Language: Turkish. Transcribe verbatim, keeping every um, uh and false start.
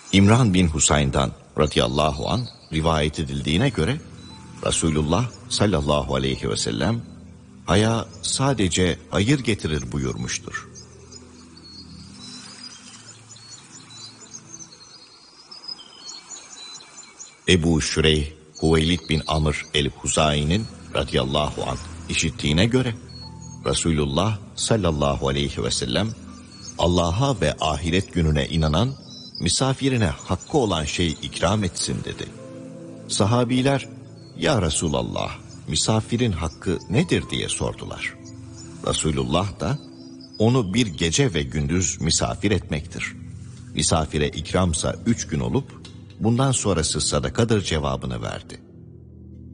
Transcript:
İmran bin Husayn'dan radıyallahu an rivayet edildiğine göre Resulullah sallallahu aleyhi ve sellem haya sadece hayır getirir buyurmuştur. Ebu Şüreyh Huveylid bin Amr el-Huzai'nin radıyallahu anh işittiğine göre Resulullah sallallahu aleyhi ve sellem Allah'a ve ahiret gününe inanan misafirine hakkı olan şey ikram etsin dedi. Sahabiler, ya Resulallah, misafirin hakkı nedir diye sordular. Resulullah da onu bir gece ve gündüz misafir etmektir. Misafire ikramsa üç gün olup bundan sonrası sadakadır cevabını verdi.